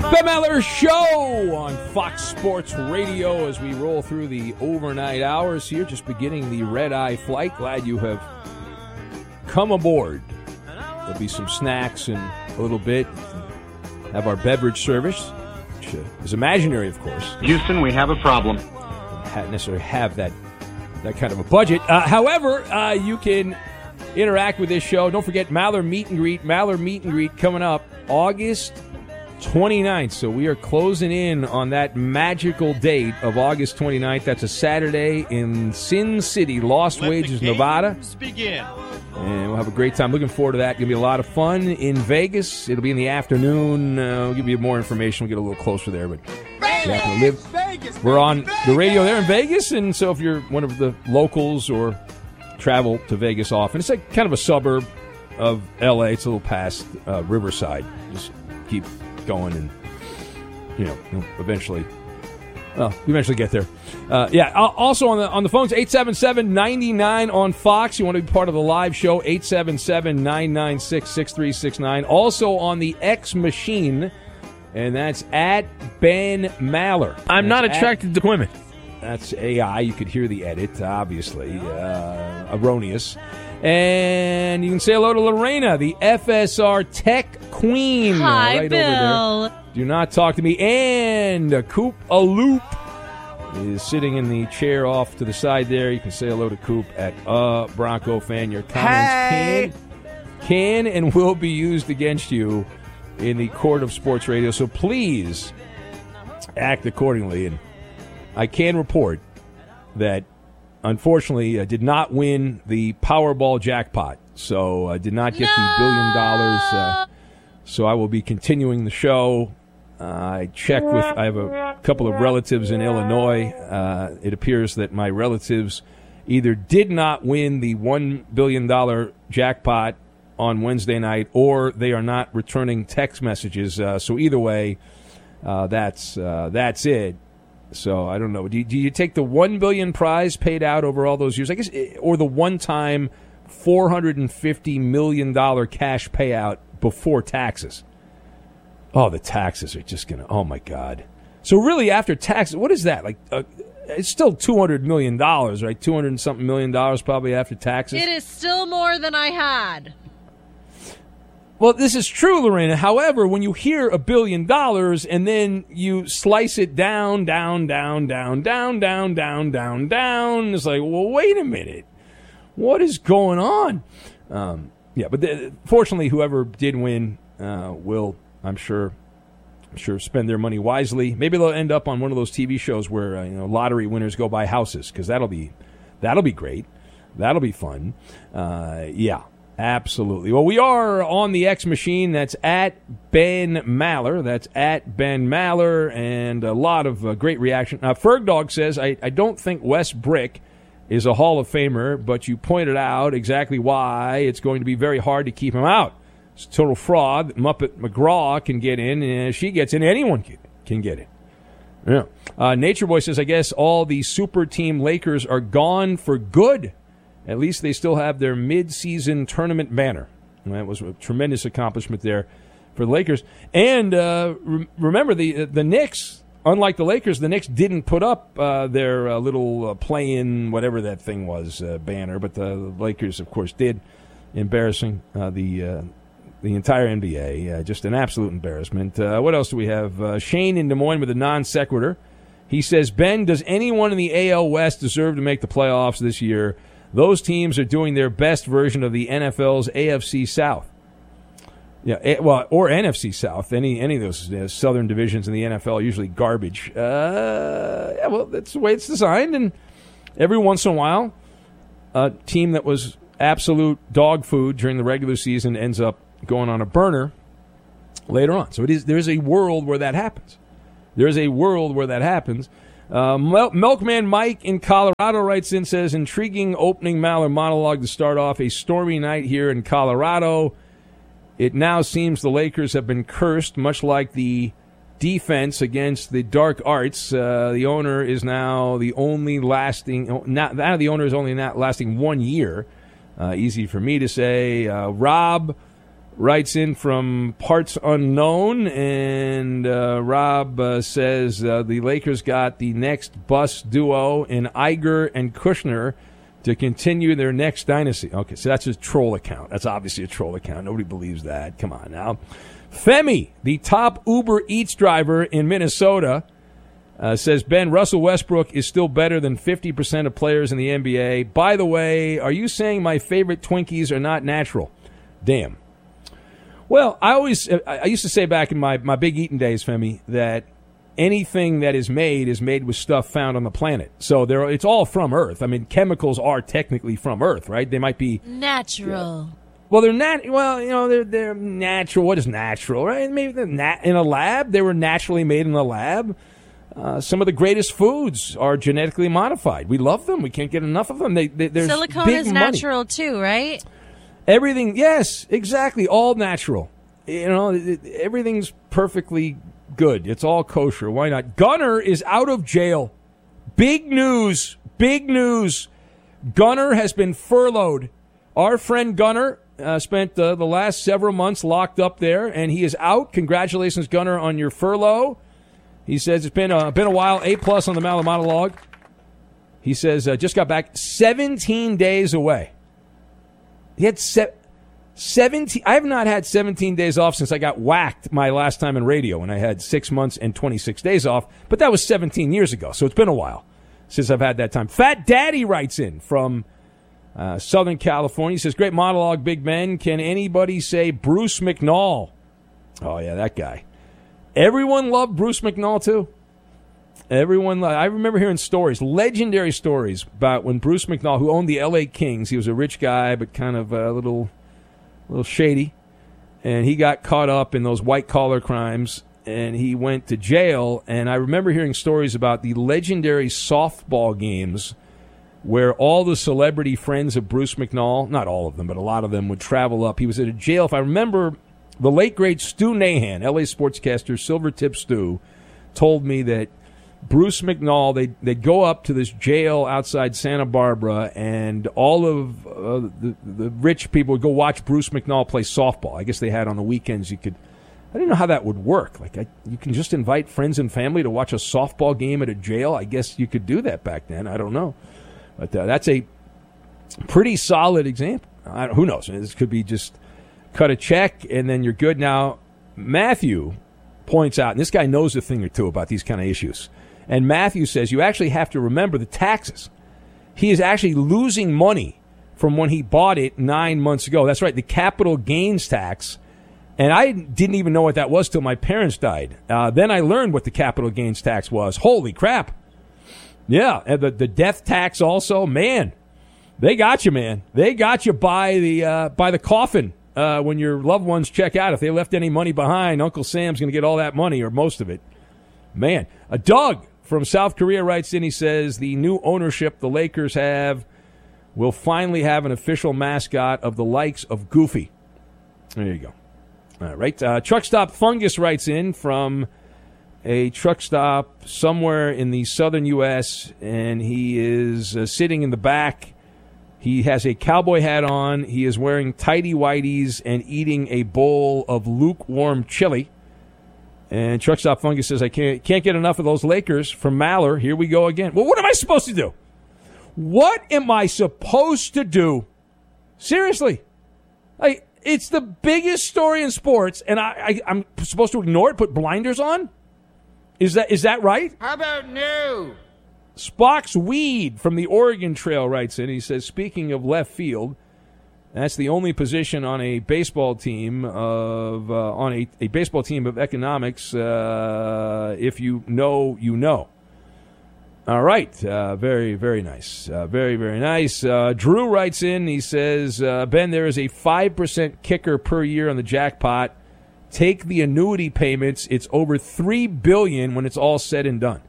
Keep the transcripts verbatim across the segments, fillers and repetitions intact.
Ben Maller Show on Fox Sports Radio as we roll through the overnight hours here, just beginning the red-eye flight. Glad you have come aboard. There'll be some snacks in a little bit. Have our beverage service, which uh, is imaginary, of course. Houston, we have a problem. Don't necessarily have that, that kind of a budget. Uh, however, uh, you can interact with this show. Don't forget Maller Meet and Greet. Maller Meet and Greet coming up August twenty-ninth. So we are closing in on that magical date of August twenty-ninth. That's a Saturday in Sin City, Lost Let Wages, the Nevada. Begin. And we'll have a great time. Looking forward to that. Going to be a lot of fun in Vegas. It'll be in the afternoon. Uh, we'll give you more information. We'll get a little closer there. But you have to live. Vegas, We're on Vegas. the radio there in Vegas. And so if you're one of the locals or travel to Vegas often, it's like kind of a suburb of L A. It's a little past uh, Riverside. Just keep going and, you know, eventually, well, we eventually get there. Uh, yeah, also on the on the phones, eight seven seven, nine nine on Fox. You want to be part of the live show, eight seven seven, nine nine six, six three six nine. Also on the X Machine, and that's at Ben Maller. I'm That's not attracted to women. That's A I. You could hear the edit, obviously. Uh, erroneous. And you can say hello to Lorena, the F S R Tech Queen. Hi, right Bill. over there. Do not talk to me. And Coop Aloop is sitting in the chair off to the side there. You can say hello to Coop at uh, Bronco Fan. Your comments Hey. can, can and will be used against you in the court of sports radio. So please act accordingly. And I can report that, unfortunately, I did not win the Powerball jackpot, so I did not get No! the billion dollars. Uh, so I will be continuing the show. Uh, I checked with, I have a couple of relatives in Illinois. Uh, it appears that my relatives either did not win the one billion dollars jackpot on Wednesday night, or they are not returning text messages. Uh, so either way, uh, that's uh, that's it. So I don't know. Do you, do you take the one billion dollars prize paid out over all those years? I guess, or the one-time four hundred fifty million dollars cash payout before taxes? Oh, the taxes are just going to, oh, my God. So really, after taxes, what is that? Like, uh, it's still two hundred million dollars, right? two hundred and something million dollars probably after taxes. It is still more than I had. Well, this is true, Lorena. However, when you hear a billion dollars and then you slice it down, down, down, down, down, down, down, down, down, it's like, well, wait a minute. What is going on? Um, yeah, but the, fortunately, whoever did win uh, will, I'm sure, I'm sure, spend their money wisely. Maybe they'll end up on one of those T V shows where uh, you know lottery winners go buy houses, because that'll be that'll be great. That'll be fun. Uh, yeah. Absolutely. Well, we are on the X Machine. That's at Ben Maller. That's at Ben Maller, and a lot of uh, great reaction. Uh, Ferg Dog says, I, I don't think Wes Brick is a Hall of Famer, but you pointed out exactly why it's going to be very hard to keep him out. It's a total fraud. Muppet McGraw can get in, and if she gets in, anyone can, can get in. Yeah. Uh, Nature Boy says, I guess all the super team Lakers are gone for good. At least they still have their mid-season tournament banner. And that was a tremendous accomplishment there for the Lakers. And uh, re- remember, the the Knicks, unlike the Lakers, the Knicks didn't put up uh, their uh, little uh, play-in, whatever that thing was, uh, banner. But the Lakers, of course, did, embarrassing uh, the uh, the entire N B A. Uh, just an absolute embarrassment. Uh, what else do we have? Uh, Shane in Des Moines with a non-sequitur. He says, Ben, does anyone in the A L West deserve to make the playoffs this year? Those teams are doing their best version of the N F L's A F C South. Yeah, a, well, or N F C South. Any any of those uh, southern divisions in the N F L are usually garbage. Uh, yeah, well, that's the way it's designed. And every once in a while, a team that was absolute dog food during the regular season ends up going on a burner later on. So it is. There is a world where that happens. There is a world where that happens. Uh, Mel- Milkman Mike in Colorado writes in, says, intriguing opening Maller monologue to start off a stormy night here in Colorado. It now seems the Lakers have been cursed, much like the defense against the dark arts. Uh, the owner is now the only lasting, not that the owner is only not lasting one year. Uh, easy for me to say. Uh, Rob writes in from parts unknown, and uh, Rob uh, says uh, the Lakers got the next bus duo in Iger and Kushner to continue their next dynasty. Okay, so that's a troll account. That's obviously a troll account. Nobody believes that. Come on now. Femi, the top Uber Eats driver in Minnesota, uh, says, Ben, Russell Westbrook is still better than fifty percent of players in the N B A. By the way, are you saying my favorite Twinkies are not natural? Damn. Well, I always, I used to say back in my, my big eating days, Femi, that anything that is made is made with stuff found on the planet. So there, it's all from Earth. I mean, chemicals are technically from Earth, right? They might be natural. Yeah. Well, they're nat. Well, you know, they're they're natural. What is natural, right? Maybe they're nat- in a lab. They were naturally made in a lab. Uh, some of the greatest foods are genetically modified. We love them. We can't get enough of them. They, they, there's Silicone big is money. natural too, right? Everything, yes, exactly, all natural. You know, it, everything's perfectly good. It's all kosher. Why not? Gunner is out of jail. Big news, big news. Gunner has been furloughed. Our friend Gunner uh, spent uh, the last several months locked up there, and he is out. Congratulations, Gunner, on your furlough. He says it's been, uh, been a while, A plus on the Maller Monologue. He says uh, just got back seventeen days away. He had se- seventeen. I have not had seventeen days off since I got whacked my last time in radio when I had six months and twenty-six days off. But that was seventeen years ago, so it's been a while since I've had that time. Fat Daddy writes in from uh, Southern California. He says, great monologue, Big Ben. Can anybody say Bruce McNall? Oh, yeah, that guy. Everyone loved Bruce McNall, too. Everyone, I remember hearing stories, legendary stories about when Bruce McNall, who owned the L A Kings, he was a rich guy but kind of a little, little shady, and he got caught up in those white-collar crimes, and he went to jail. And I remember hearing stories about the legendary softball games where all the celebrity friends of Bruce McNall, not all of them, but a lot of them, would travel up. He was at a jail. If I remember, the late, great Stu Nahan, L A sportscaster, Silver Tip Stu, told me that Bruce McNall, they'd, they'd go up to this jail outside Santa Barbara, and all of uh, the, the rich people would go watch Bruce McNall play softball. I guess they had on the weekends. You could, I didn't know how that would work. Like, I, you can just invite friends and family to watch a softball game at a jail. I guess you could do that back then. I don't know. But uh, that's a pretty solid example. I, who knows? This could be just cut a check, and then you're good. Now, Matthew points out, and this guy knows a thing or two about these kind of issues, and Matthew says you actually have to remember the taxes. He is actually losing money from when he bought it nine months ago. That's right, the capital gains tax. And I didn't even know what that was till my parents died. Uh, then I learned what the capital gains tax was. Holy crap. Yeah, and the, the death tax also. Man, they got you, man. They got you by the uh, by the coffin uh, when your loved ones check out. If they left any money behind, Uncle Sam's going to get all that money or most of it. Man, uh, Doug from South Korea writes in, he says, the new ownership the Lakers have will finally have an official mascot of the likes of Goofy. There you go. All right. Uh, Truck Stop Fungus writes in from a truck stop somewhere in the southern U S, and he is uh, sitting in the back. He has a cowboy hat on. He is wearing tighty-whities and eating a bowl of lukewarm chili. And Truck Stop Fungus says, I can't, can't get enough of those Lakers from Maller. Here we go again. Well, what am I supposed to do? What am I supposed to do? Seriously. Like, it's the biggest story in sports, and I, I, I'm supposed to ignore it, put blinders on? Is that is that right? How about no? Spock's Weed from the Oregon Trail writes in. He says, speaking of left field, that's the only position on a baseball team of uh, on a, a baseball team of economics. Uh, if you know, you know. All right, uh, very very nice, uh, very very nice. Uh, Drew writes in. He says, uh, Ben, there is a five percent kicker per year on the jackpot. Take the annuity payments. It's over three billion dollars when it's all said and done.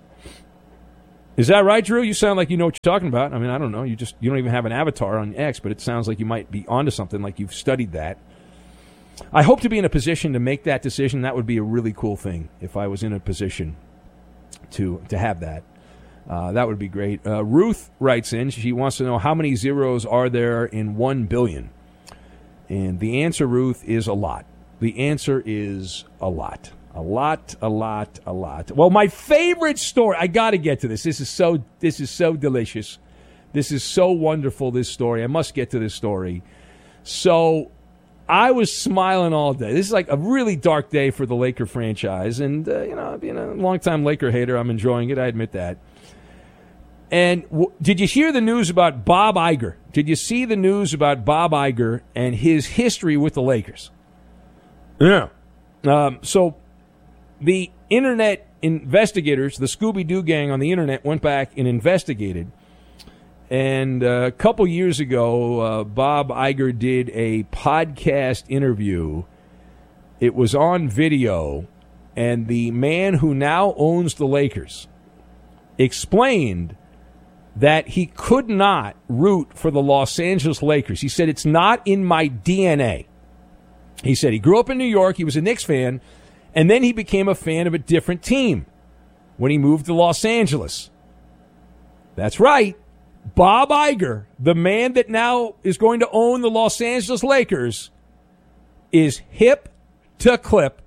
Is that right, Drew? You sound like you know what you're talking about. I mean, I don't know. You just you don't even have an avatar on X, but it sounds like you might be onto something, like you've studied that. I hope to be in a position to make that decision. That would be a really cool thing if I was in a position to to have that. Uh, that would be great. Uh, Ruth writes in. She wants to know how many zeros are there in one billion. And the answer, Ruth, is a lot. The answer is a lot. A lot, a lot, a lot. Well, my favorite story, I got to get to this. This is so this is so delicious. This is so wonderful, this story. I must get to this story. So I was smiling all day. This is like a really dark day for the Laker franchise. And, uh, you know, being a longtime Laker hater, I'm enjoying it. I admit that. And w- did you hear the news about Bob Iger? Did you see the news about Bob Iger and his history with the Lakers? Yeah. Um, so the internet investigators, the Scooby-Doo gang on the internet, went back and investigated. And uh, a couple years ago, uh, Bob Iger did a podcast interview. It was on video, and the man who now owns the Lakers explained that he could not root for the Los Angeles Lakers. He said, it's not in my D N A. He said he grew up in New York, he was a Knicks fan, and then he became a fan of a different team when he moved to Los Angeles. That's right. Bob Iger, the man that now is going to own the Los Angeles Lakers, is hip to clip.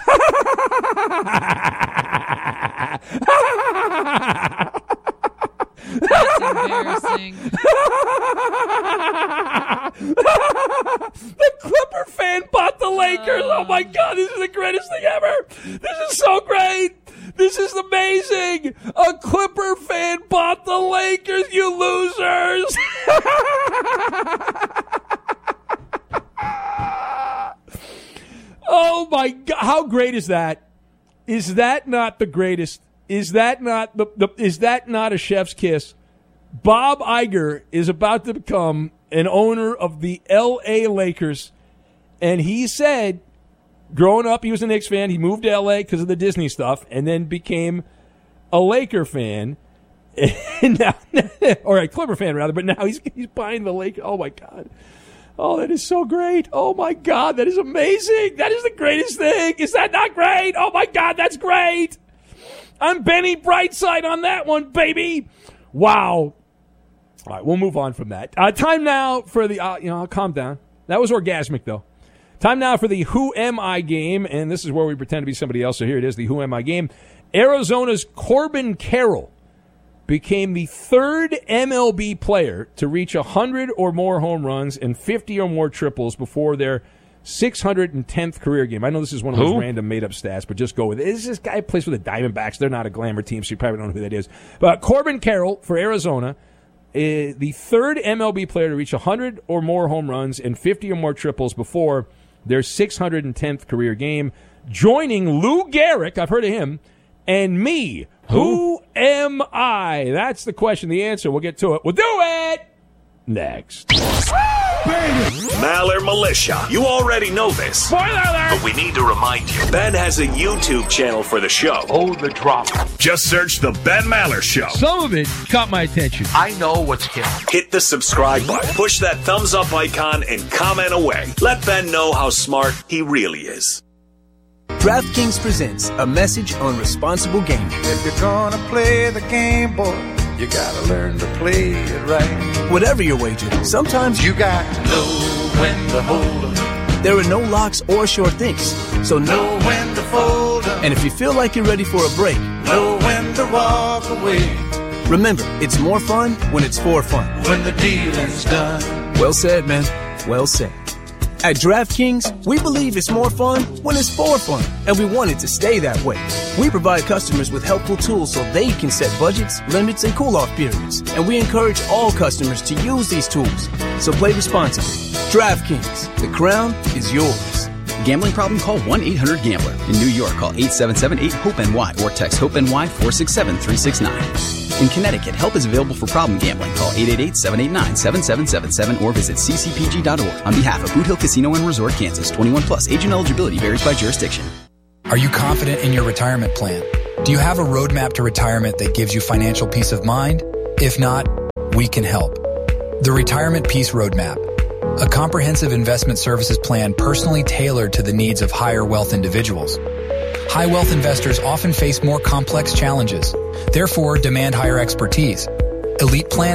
That's embarrassing. The Clipper fan bought the Lakers. Oh, my God, this is the greatest thing ever. This is so great. This is amazing. A Clipper fan bought the Lakers, you losers. Oh, my God. How great is that? Is that not the greatest? Is that not the, the is that not a chef's kiss? Bob Iger is about to become an owner of the L A Lakers, and he said, growing up, he was a Knicks fan. He moved to L A because of the Disney stuff, and then became a Laker fan, and now, or a Clipper fan rather. But now he's he's buying the Lakers. Oh my God! Oh, that is so great! Oh my God, that is amazing! That is the greatest thing. Is that not great? Oh my God, that's great! I'm Benny Brightside on that one, baby. Wow. All right, we'll move on from that. Uh, time now for the, uh, you know, I'll calm down. That was orgasmic, though. Time now for the Who Am I game, and this is where we pretend to be somebody else. So here it is, the Who Am I game. Arizona's Corbin Carroll became the third M L B player to reach one hundred or more home runs and fifty or more triples before their six hundred tenth career game. I know this is one of those Who? random random made-up stats, but just go with it. This is this guy plays for the Diamondbacks. They're not a glamour team, so you probably don't know who that is. But Corbin Carroll for Arizona, uh, the third M L B player to reach one hundred or more home runs and fifty or more triples before their six hundred tenth career game, joining Lou Gehrig, I've heard of him, and me. Who? Who am I? That's the question. The answer. We'll get to it. We'll do it next. Maller Militia. You already know this. Spoiler alert! But we need to remind you. Ben has a YouTube channel for the show. Oh, the drama. Just search The Ben Maller Show. Some of it caught my attention. I know what's hip. Hit the subscribe button. Push that thumbs up icon and comment away. Let Ben know how smart he really is. DraftKings presents a message on responsible gaming. If you're gonna play the game, boy, you gotta learn to play it right. Whatever your wager, sometimes You got to know when to hold 'em, there are no locks or sure things. So know know when to fold 'em, And if you feel like you're ready for a break, know when to walk away. remember, it's more fun when it's for fun. When the dealing's done. Well said, man. Well said. At DraftKings, we believe it's more fun when it's for fun, and we want it to stay that way. We provide customers with helpful tools so they can set budgets, limits, and cool-off periods, and we encourage all customers to use these tools. So play responsibly. DraftKings, the crown is yours. Gambling problem? Call one eight hundred gambler. In New York, call eight seven seven eight hope N Y or text HOPE-NY four six seven three six nine. In Connecticut, help is available for problem gambling. Call eight eight eight seven eight nine seven seven seven seven or visit c c p g dot org. On behalf of Boot Hill Casino and Resort, Kansas, twenty-one plus, age and eligibility varies by jurisdiction. Are you confident in your retirement plan? Do you have a roadmap to retirement that gives you financial peace of mind? If not, we can help. The Retirement Peace Roadmap, a comprehensive investment services plan personally tailored to the needs of higher wealth individuals. High wealth investors often face more complex challenges, therefore demand higher expertise, elite planning,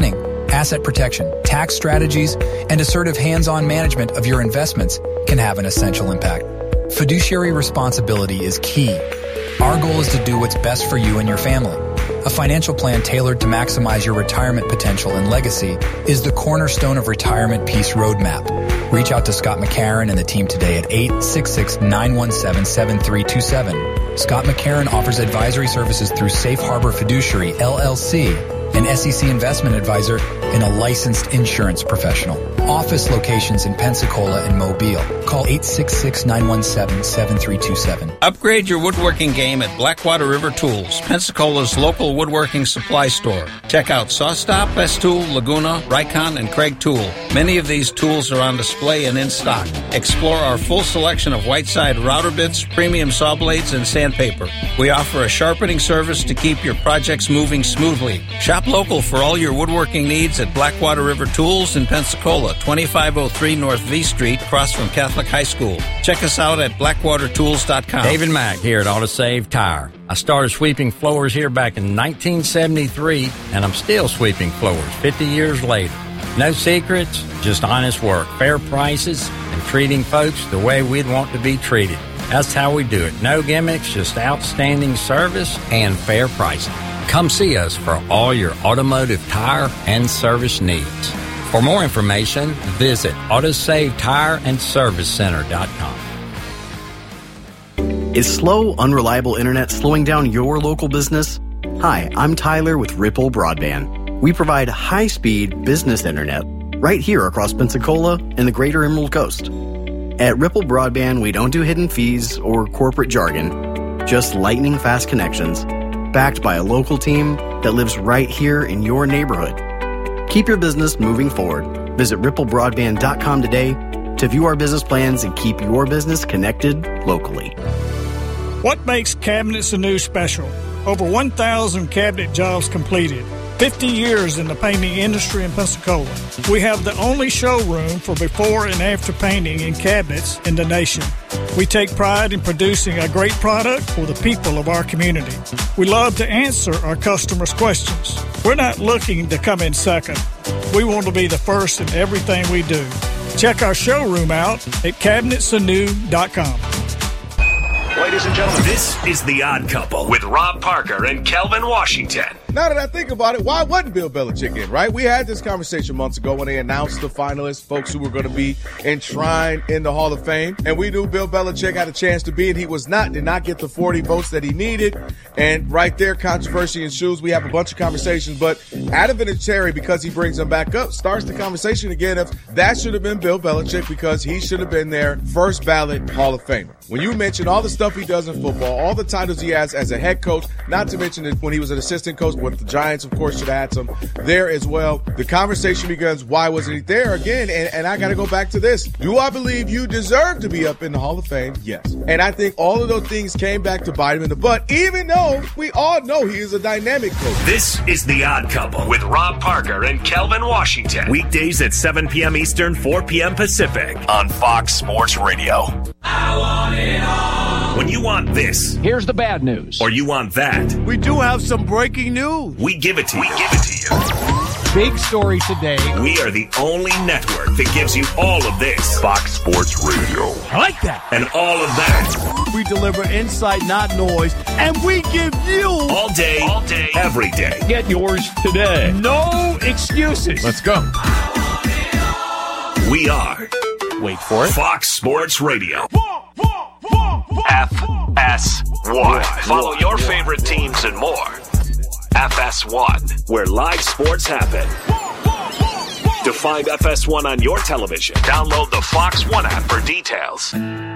asset protection, tax strategies, and assertive hands-on management of your investments can have an essential impact. Fiduciary responsibility is key. Our goal is to do what's best for you and your family. A financial plan tailored to maximize your retirement potential and legacy is the cornerstone of Retirement Peace Roadmap. Reach out to Scott McCarron and the team today at eight six six, nine one seven, seven three two seven. Scott McCarron offers advisory services through Safe Harbor Fiduciary, L L C, an S E C investment advisor, and a licensed insurance professional. Office locations in Pensacola and Mobile. Call eight six six, nine one seven, seven three two seven. Upgrade your woodworking game at Blackwater River Tools, Pensacola's local woodworking supply store. Check out SawStop, Festool, Laguna, Rikon, and Craig Tool. Many of these tools are on display and in stock. Explore our full selection of Whiteside router bits, premium saw blades, and sandpaper. We offer a sharpening service to keep your projects moving smoothly. Shop local for all your woodworking needs at Blackwater River Tools in Pensacola, twenty-five oh three North V Street, across from Catholic High School. Check us out at blackwater tools dot com. David Mack here at AutoSave Tire. I started sweeping floors here back in nineteen seventy-three, and I'm still sweeping floors fifty years later. No secrets, just honest work, fair prices, and treating folks the way we'd want to be treated. That's how we do it. No gimmicks, just outstanding service and fair pricing. Come see us for all your automotive tire and service needs. For more information, visit autosave tire and service center dot com. Is slow, unreliable internet slowing down your local business? Hi, I'm Tyler with Ripple Broadband. We provide high-speed business internet right here across Pensacola and the greater Emerald Coast. At Ripple Broadband, we don't do hidden fees or corporate jargon, just lightning-fast connections, backed by a local team that lives right here in your neighborhood. Keep your business moving forward. Visit ripple broadband dot com today to view our business plans and keep your business connected locally. What makes Cabinets Anew special? Over one thousand cabinet jobs completed. fifty years in the painting industry in Pensacola. We have the only showroom for before and after painting in cabinets in the nation. We take pride in producing a great product for the people of our community. We love to answer our customers' questions. We're not looking to come in second. We want to be the first in everything we do. Check our showroom out at cabinets anew dot com. Ladies and gentlemen, this is The Odd Couple with Rob Parker and Kelvin Washington. Now that I think about it, why wasn't Bill Belichick in, right? We had this conversation months ago when they announced the finalists, folks who were going to be enshrined in the Hall of Fame. And we knew Bill Belichick had a chance to be, and he was not, did not get the forty votes that he needed. And right there, controversy ensues. We have a bunch of conversations, but Adam Vinatieri, because he brings them back up, starts the conversation again of that should have been Bill Belichick because he should have been there, first ballot Hall of Famer. When you mention all the stuff he does in football, all the titles he has as a head coach, not to mention that when he was an assistant coach with the Giants, of course, should have had some there as well. The conversation begins, why wasn't he there again? And, and I got to go back to this. Do I believe you deserve to be up in the Hall of Fame? Yes. And I think all of those things came back to bite him in the butt, even though we all know he is a dynamic coach. This is The Odd Couple with Rob Parker and Kelvin Washington. Weekdays at seven p.m. Eastern, four p.m. Pacific on Fox Sports Radio. I want it all. When you want this, here's the bad news. Or you want that, we do have some breaking news. We give it to you. We give it to you. Big story today. We are the only network that gives you all of this. Fox Sports Radio. I like that. And all of that. We deliver insight, not noise, and we give you all day, all day, every day. Get yours today. No excuses. Let's go. We are. Wait for it. Fox Sports Radio. F S one. Follow your favorite teams and more. F S one, where live sports happen. To find F S one on your television, download the Fox One app for details.